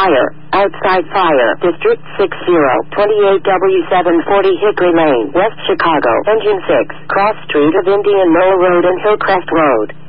Fire. Outside Fire. District 60. 28W740 Hickory Lane, West Chicago. Engine 6. Cross Street of Indian Knoll Road and Hillcrest Road.